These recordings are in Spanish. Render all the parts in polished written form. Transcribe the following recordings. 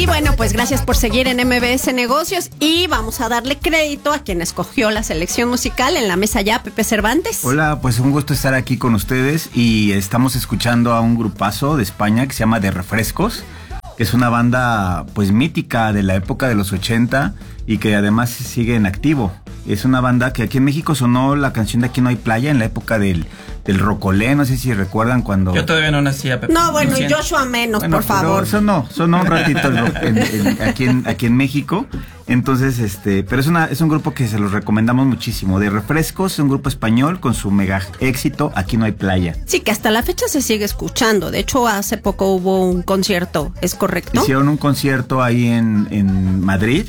bueno, pues gracias por seguir en MBS Negocios y vamos a darle crédito a quien escogió la selección musical en la mesa ya, Pepe Cervantes. Hola, pues un gusto estar aquí con ustedes y estamos escuchando a un grupazo de España que se llama De Refrescos, que es una banda pues mítica de la época de los 80 y que además sigue en activo. Es una banda que aquí en México sonó la canción de Aquí no hay playa en la época del rocolé, no sé si recuerdan cuando... Yo todavía no nacía, Pepe. No, bueno, y Joshua menos, bueno, por favor. Sonó un ratito aquí en México. Entonces, pero es un grupo que se los recomendamos muchísimo. De Refrescos, es un grupo español con su mega éxito, Aquí no hay playa. Sí, que hasta la fecha se sigue escuchando. De hecho, hace poco hubo un concierto, ¿es correcto? Hicieron un concierto ahí en Madrid.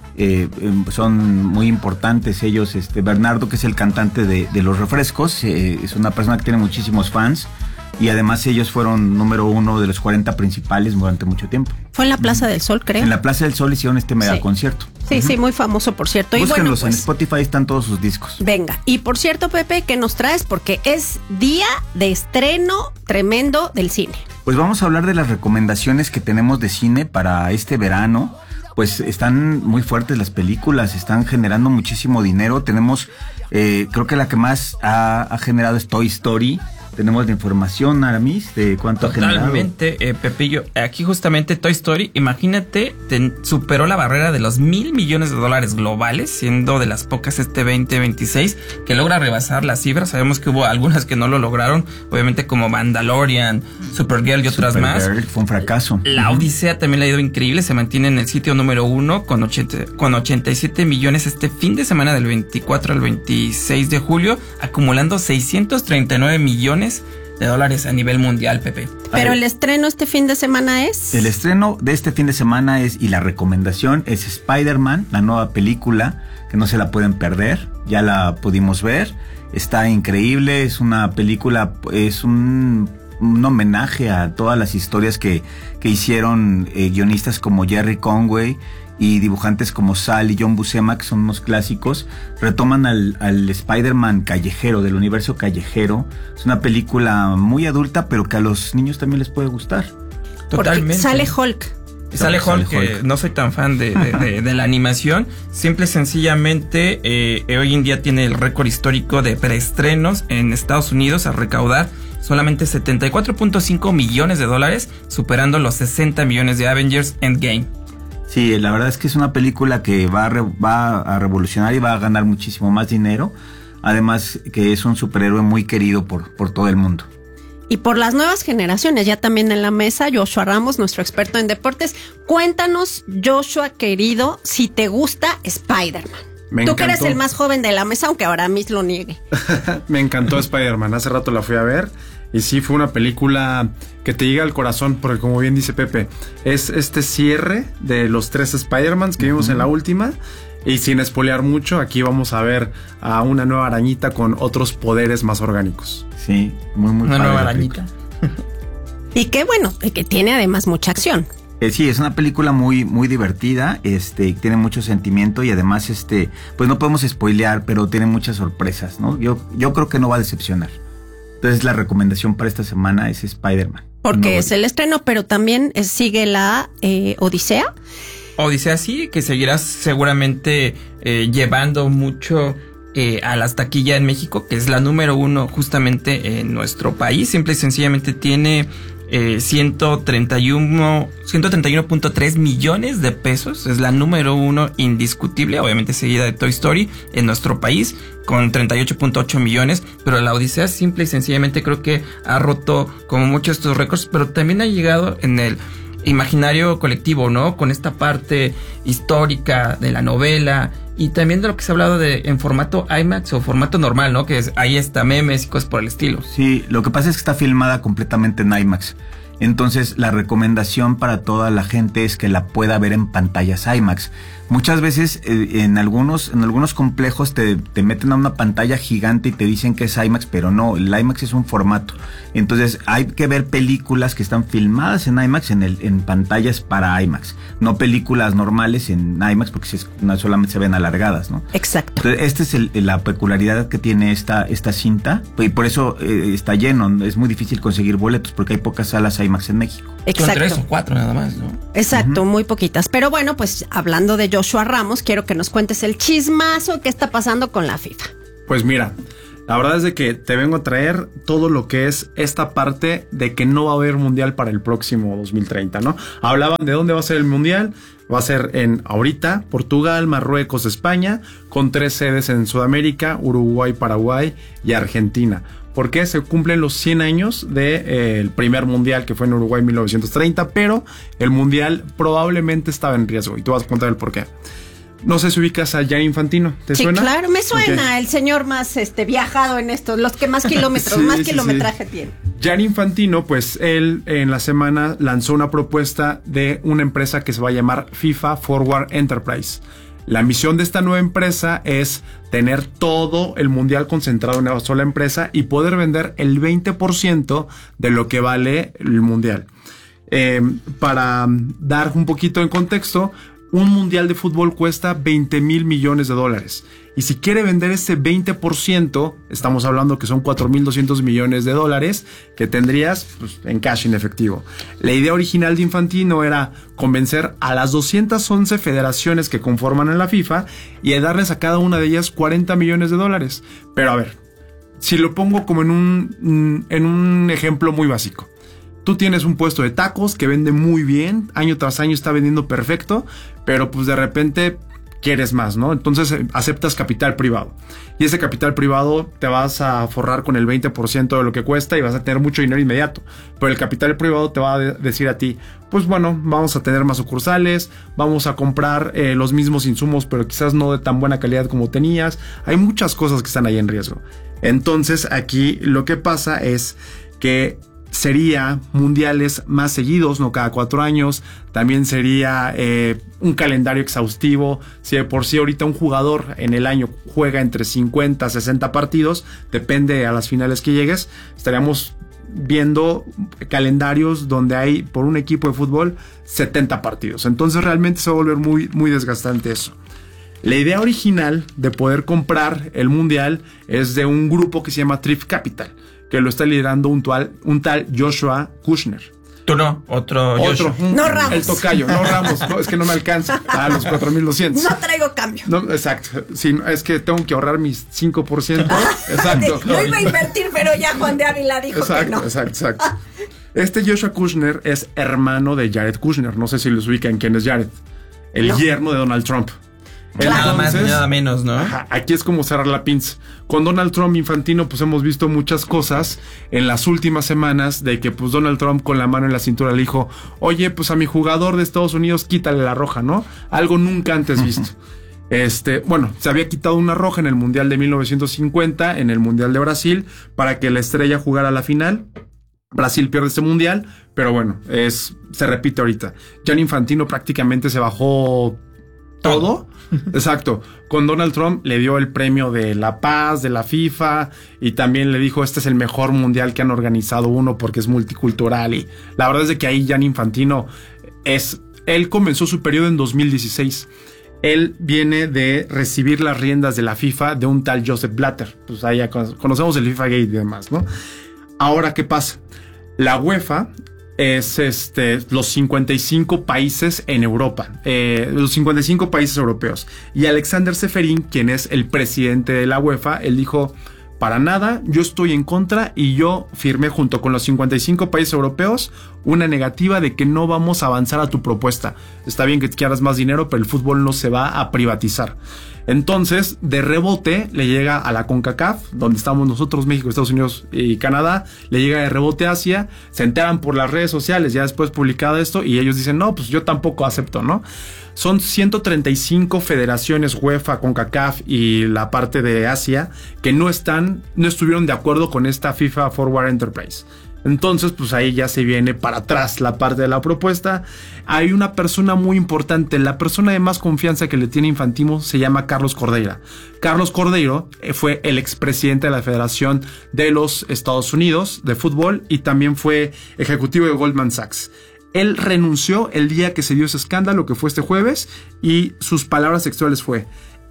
Son muy importantes ellos. Bernardo, que es el cantante de Los Refrescos, es una persona que tiene muchísimos fans y además ellos fueron número 1 de los 40 principales durante mucho tiempo. Fue en la Plaza del Sol, creo. En la Plaza del Sol hicieron mega concierto. Sí, sí, muy famoso, por cierto. Búsquenlos, y bueno, pues, en Spotify están todos sus discos. Venga, y por cierto, Pepe, ¿qué nos traes? Porque es día de estreno tremendo del cine. Pues vamos a hablar de las recomendaciones que tenemos de cine para este verano. Pues están muy fuertes las películas, están generando muchísimo dinero. Tenemos, creo que la que más ha generado es Toy Story. Tenemos la información, Aramis, de cuánto ha generado. Totalmente, Pepillo. Aquí justamente Toy Story, imagínate, superó la barrera de los $1,000 millones globales, siendo de las pocas 2026 que logra rebasar las cifras. Sabemos que hubo algunas que no lo lograron, obviamente como Mandalorian, Supergirl y otras más. Fue un fracaso. La Odisea también le ha ido increíble, se mantiene en el sitio número 1 con 87 millones este fin de semana del 24 al 26 de julio, acumulando $639 millones a nivel mundial, Pepe. Pero el estreno este fin de semana es... El estreno de este fin de semana es, y la recomendación es Spider-Man, la nueva película, que no se la pueden perder, ya la pudimos ver, está increíble, es una película, es un homenaje a todas las historias que hicieron guionistas como Jerry Conway y dibujantes como Sal y John Buscema, que son unos clásicos. Retoman al Spider-Man callejero, del universo callejero. Es una película muy adulta, pero que a los niños también les puede gustar. Totalmente. Porque sale Hulk. Sale Hulk, que no soy tan fan de la animación. Simple y sencillamente, hoy en día tiene el récord histórico de preestrenos en Estados Unidos, a recaudar solamente $74.5 millones, superando los 60 millones de Avengers Endgame. Sí, la verdad es que es una película que va a revolucionar y va a ganar muchísimo más dinero. Además que es un superhéroe muy querido por todo el mundo. Y por las nuevas generaciones, ya también en la mesa, Joshua Ramos, nuestro experto en deportes. Cuéntanos, Joshua querido, si te gusta Spider-Man. Tú que eres el más joven de la mesa, aunque ahora mismo lo niegue. Me encantó Spider-Man, hace rato la fui a ver. Y sí, fue una película que te llega al corazón, porque como bien dice Pepe, es este cierre de los 3 Spider-Mans que vimos en la última. Y sin espolear mucho, aquí vamos a ver a una nueva arañita con otros poderes más orgánicos. Sí, muy una nueva arañita. Y qué bueno, que tiene además mucha acción. Sí, es una película muy divertida, tiene mucho sentimiento y además, pues no podemos spoilear, pero tiene muchas sorpresas, ¿no? Yo creo que no va a decepcionar. Entonces la recomendación para esta semana es Spider-Man. Porque es el estreno, pero también sigue la Odisea. Odisea sí, que seguirá seguramente llevando mucho a las taquillas en México, que es la número 1 justamente en nuestro país. Simple y sencillamente tiene 131.3 millones de pesos. Es la número 1 indiscutible, obviamente seguida de Toy Story en nuestro país con 38.8 millones, pero la Odisea simple y sencillamente creo que ha roto como muchos estos récords, pero también ha llegado en el imaginario colectivo, ¿no? Con esta parte histórica de la novela y también de lo que se ha hablado en formato IMAX o formato normal, ¿no? Que ahí está memes y cosas por el estilo. Sí, lo que pasa es que está filmada completamente en IMAX. Entonces la recomendación para toda la gente es que la pueda ver en pantallas IMAX. Muchas veces en algunos complejos te meten a una pantalla gigante y te dicen que es IMAX, pero no, el IMAX es un formato. Entonces hay que ver películas que están filmadas en IMAX en pantallas para IMAX, no películas normales en IMAX porque no solamente se ven alargadas, ¿no? Exacto. Entonces, esta es la peculiaridad que tiene esta cinta y por eso está lleno. Es muy difícil conseguir boletos porque hay pocas salas IMAX en México. Exacto. Son 3 o 4 nada más, ¿no? Exacto, muy poquitas. Pero bueno, pues hablando de Joshua Ramos, quiero que nos cuentes el chismazo que está pasando con la FIFA. Pues mira, la verdad es de que te vengo a traer todo lo que es esta parte de que no va a haber mundial para el próximo 2030, ¿no? Hablaban de dónde va a ser el mundial. Va a ser en ahorita Portugal, Marruecos, España, con 3 sedes en Sudamérica, Uruguay, Paraguay y Argentina. Porque se cumplen los 100 años del primer mundial que fue en Uruguay en 1930, pero el mundial probablemente estaba en riesgo y tú vas a contar el por qué. No sé si ubicas a Gianni Infantino, ¿te suena? Sí, claro, me suena, okay. El señor más viajado en esto, los que más kilómetros, más kilometraje tiene. Gianni Infantino, pues él en la semana lanzó una propuesta de una empresa que se va a llamar FIFA Forward Enterprise. La misión de esta nueva empresa es tener todo el mundial concentrado en una sola empresa y poder vender el 20% de lo que vale el mundial. Para dar un poquito en contexto, un mundial de fútbol cuesta $20 mil millones. Y si quiere vender ese 20%, estamos hablando que son $4,200 millones que tendrías pues, en cash, en efectivo. La idea original de Infantino era convencer a las 211 federaciones que conforman a la FIFA y darles a cada una de ellas $40 millones. Pero a ver, si lo pongo como en un ejemplo muy básico. Tú tienes un puesto de tacos que vende muy bien, año tras año está vendiendo perfecto, pero pues de repente quieres más, ¿no? Entonces aceptas capital privado. Y ese capital privado te vas a forrar con el 20% de lo que cuesta y vas a tener mucho dinero inmediato. Pero el capital privado te va a decir a ti, pues bueno, vamos a tener más sucursales, vamos a comprar los mismos insumos, pero quizás no de tan buena calidad como tenías. Hay muchas cosas que están ahí en riesgo. Entonces aquí lo que pasa es que sería mundiales más seguidos, no cada 4 años. También sería un calendario exhaustivo. Si de por sí ahorita un jugador en el año juega entre 50 a 60 partidos, depende a las finales que llegues, estaríamos viendo calendarios donde hay por un equipo de fútbol 70 partidos. Entonces realmente se va a volver muy, muy desgastante eso. La idea original de poder comprar el mundial es de un grupo que se llama Thrift Capital, que lo está liderando un tal Joshua Kushner. Tú no, otro. No Ramos. El tocayo, no Ramos. No, es que no me alcanza a los 4,200. No traigo cambio. No, exacto. Sí, es que tengo que ahorrar mis 5%. Exacto. No iba a invertir, pero ya Juan de Ávila dijo exacto, que no. Exacto. Este Joshua Kushner es hermano de Jared Kushner. No sé si los ubican quién es Jared. El yerno de Donald Trump. Nada más ni nada menos, ¿no? Ajá, aquí es como cerrar la pinza. Con Donald Trump Infantino, pues hemos visto muchas cosas en las últimas semanas de que pues Donald Trump con la mano en la cintura le dijo, oye, pues a mi jugador de Estados Unidos quítale la roja, ¿no? Algo nunca antes visto. Bueno, se había quitado una roja en el Mundial de 1950, en el Mundial de Brasil, para que la estrella jugara la final. Brasil pierde este mundial, pero bueno, se repite ahorita. Gianni Infantino prácticamente se bajó todo. Exacto. Con Donald Trump le dio el premio de la paz de la FIFA y también le dijo, este es el mejor mundial que han organizado uno porque es multicultural. Y la verdad es de que ahí Gianni Infantino él comenzó su periodo en 2016. Él viene de recibir las riendas de la FIFA de un tal Joseph Blatter. Pues ahí ya conocemos el FIFA Gate y demás, ¿no? Ahora, ¿qué pasa? La UEFA es los 55 países en Europa, los 55 países europeos. Y Alexander Seferin, quien es el presidente de la UEFA, él dijo, para nada, yo estoy en contra y yo firmé junto con los 55 países europeos una negativa de que no vamos a avanzar a tu propuesta. Está bien que quieras más dinero, pero el fútbol no se va a privatizar. Entonces, de rebote, le llega a la CONCACAF, donde estamos nosotros, México, Estados Unidos y Canadá, le llega de rebote a Asia, se enteran por las redes sociales, ya después publicado esto, y ellos dicen, no, pues yo tampoco acepto, ¿no? Son 135 federaciones UEFA, CONCACAF y la parte de Asia que no estuvieron de acuerdo con esta FIFA Forward Enterprise. Entonces, pues ahí ya se viene para atrás la parte de la propuesta. Hay una persona muy importante, la persona de más confianza que le tiene Infantino se llama Carlos Cordeiro. Carlos Cordeiro fue el expresidente de la Federación de los Estados Unidos de fútbol y también fue ejecutivo de Goldman Sachs. Él renunció el día que se dio ese escándalo, que fue este jueves, y sus palabras textuales fue: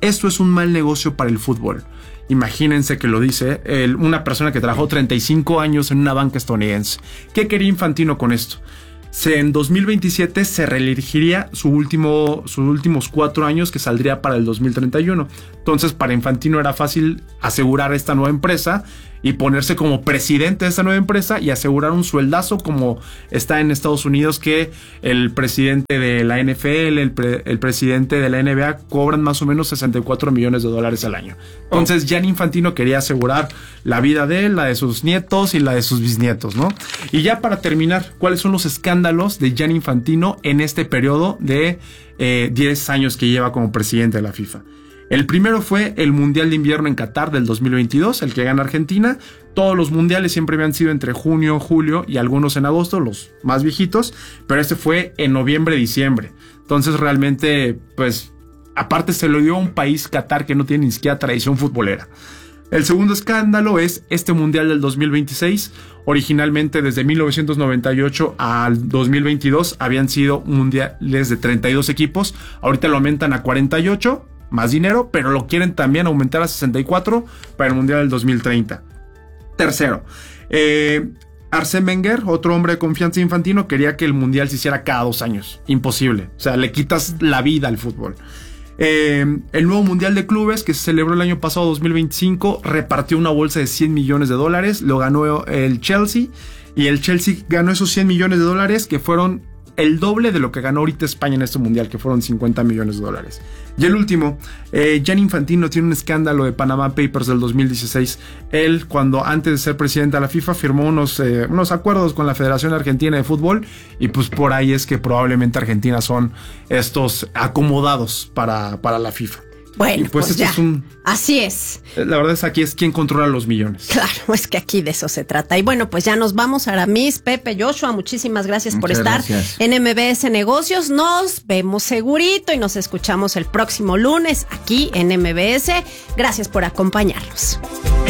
esto es un mal negocio para el fútbol. Imagínense que lo dice una persona que trabajó 35 años en una banca estadounidense. ¿Qué quería Infantino con esto? En 2027 se reelegiría sus últimos 4 años, que saldría para el 2031. Entonces, para Infantino era fácil asegurar esta nueva empresa y ponerse como presidente de esta nueva empresa y asegurar un sueldazo como está en Estados Unidos, que el presidente de la NFL, el presidente de la NBA cobran más o menos $64 millones al año. Entonces, Gianni Infantino quería asegurar la vida de él, la de sus nietos y la de sus bisnietos, ¿no? Y ya para terminar, ¿cuáles son los escándalos de Gianni Infantino en este periodo de 10 años que lleva como presidente de la FIFA? El primero fue el Mundial de Invierno en Qatar del 2022, el que gana Argentina. Todos los mundiales siempre habían sido entre junio, julio y algunos en agosto, los más viejitos, pero este fue en noviembre, diciembre. Entonces realmente, pues, aparte se lo dio a un país, Qatar, que no tiene ni siquiera tradición futbolera. El segundo escándalo es este Mundial del 2026. Originalmente, desde 1998 al 2022, habían sido mundiales de 32 equipos. Ahorita lo aumentan a 48, más dinero, pero lo quieren también aumentar a 64 para el Mundial del 2030. Tercero, Arsène Wenger, otro hombre de confianza de Infantino, quería que el Mundial se hiciera cada 2 años. Imposible. O sea, le quitas la vida al fútbol. El nuevo Mundial de Clubes, que se celebró el año pasado, 2025, repartió una bolsa de $100 millones. Lo ganó el Chelsea, y el Chelsea ganó esos $100 millones, que fueron el doble de lo que ganó ahorita España en este Mundial, que fueron $50 millones. Y el último, Gianni Infantino tiene un escándalo de Panama Papers del 2016. Él, cuando antes de ser presidente de la FIFA, firmó unos acuerdos con la Federación Argentina de Fútbol, y pues por ahí es que probablemente Argentina son estos acomodados para la FIFA. Bueno, pues ya. Así es. La verdad es aquí es quien controla los millones. Claro, es que aquí de eso se trata. Y bueno, pues ya nos vamos. Aramis, Pepe, Joshua, muchísimas gracias por estar en MBS Negocios. Nos vemos segurito y nos escuchamos el próximo lunes aquí en MBS. Gracias por acompañarnos.